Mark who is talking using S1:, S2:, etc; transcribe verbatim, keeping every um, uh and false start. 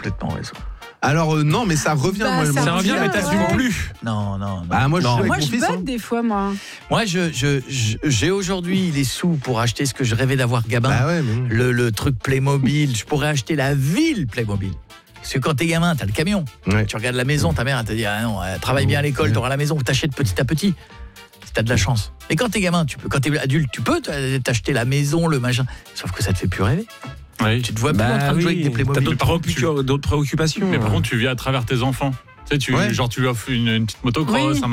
S1: complètement raison.
S2: Alors euh, non, mais ça revient.
S3: Bah,
S2: moi,
S3: ça
S2: moi,
S4: Ça revient,
S3: revient,
S4: mais t'assumes
S3: ouais.
S4: plus.
S1: Non, non, non.
S2: Bah moi je
S4: Non.
S2: suis avec
S3: Moi,
S2: mon
S3: je
S2: fils.
S3: botte
S2: hein.
S3: des fois, moi.
S1: Moi, je, je, je- j'ai aujourd'hui les sous pour acheter ce que je rêvais d'avoir gamin.
S2: Bah ouais, mais...
S1: le, le truc Playmobil. Je pourrais acheter la ville Playmobil. Parce que quand t'es gamin, t'as le camion.
S2: Ouais.
S1: Tu regardes la maison, ta mère elle te dit ah non, euh, travaille bien à l'école,
S2: Ouais.
S1: t'auras la maison, t'achètes petit à petit. Si t'as de la chance. Mais quand t'es gamin, tu peux, quand t'es adulte, tu peux t'acheter la maison, le machin. Sauf que ça te fait plus rêver.
S4: Oui.
S1: Tu te vois plus en train de jouer avec des
S4: T'as
S1: Playmobil.
S4: d'autres préoccupations, d'autres préoccupations.
S5: Mais par contre, tu vis à travers tes enfants. Tu sais, tu,
S2: Ouais.
S5: genre, tu lui offres une, une petite motocross,
S3: Oui.
S5: un